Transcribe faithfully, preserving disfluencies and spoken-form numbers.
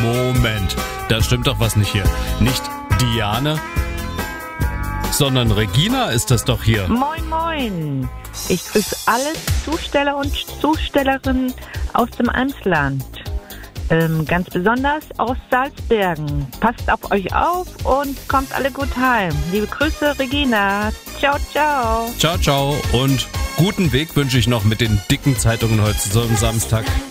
Moment, da stimmt doch was nicht hier. Nicht Diane, sondern Regina ist das doch hier. Moin, moin. Ich grüße alle Zusteller und Zustellerinnen aus dem Emsland. Ähm, ganz besonders aus Salzbergen. Passt auf euch auf und kommt alle gut heim. Liebe Grüße, Regina. Ciao, ciao. Ciao, ciao und guten Weg wünsche ich noch mit den dicken Zeitungen heute zum Samstag.